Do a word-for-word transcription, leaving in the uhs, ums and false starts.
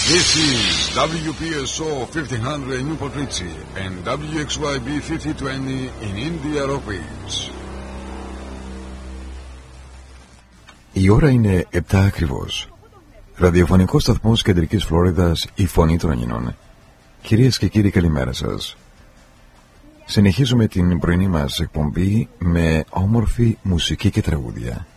This is W P S O fifteen hundred in Newport Richie and W X Y B fifty twenty in Indianapolis. Η ώρα είναι επτά ακριβώς. Ραδιοφωνικός σταθμός Κεντρικής Φλόριδας, η Φωνή των Αγινών. Κυρίες και κύριοι, καλημέρα σας. Συνεχίζουμε την πρωινή μας εκπομπή με όμορφη μουσική και τραγούδια.